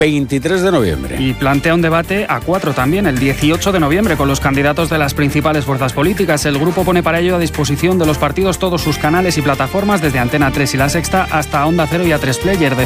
23 de noviembre. Y plantea un debate a 4 también, el 18 de noviembre, con los candidatos de las principales fuerzas políticas. El grupo pone para ello a disposición de los partidos todos sus canales y plataformas, desde Antena 3 y La Sexta hasta Onda Cero y A3 Player.